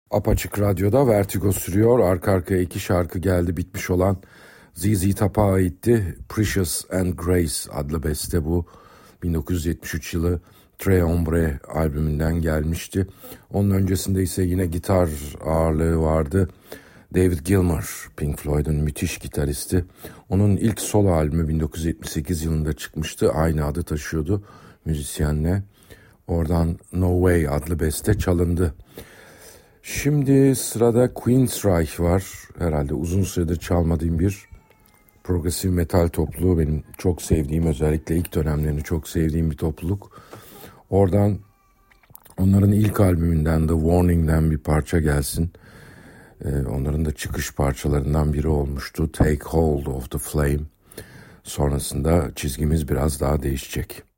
Apaçık Radyo'da Vertigo sürüyor. Arka arkaya 2 şarkı geldi bitmiş olan ZZ Top'a aitti. Precious and Grace adlı beste bu. 1973 yılı Tre Ombre albümünden gelmişti. Onun öncesinde ise yine gitar ağırlığı vardı. David Gilmour, Pink Floyd'un müthiş gitaristi. Onun ilk solo albümü 1978 yılında çıkmıştı. Aynı adı taşıyordu müzisyenle. Oradan No Way adlı beste çalındı. Şimdi sırada Queensryche var. Herhalde uzun süredir çalmadığım bir progresif metal topluluğu. Benim çok sevdiğim, özellikle ilk dönemlerini çok sevdiğim bir topluluk. Oradan onların ilk albümünden The Warning'den bir parça gelsin. Onların da çıkış parçalarından biri olmuştu. Take Hold of the Flame. Sonrasında çizgimiz biraz daha değişecek.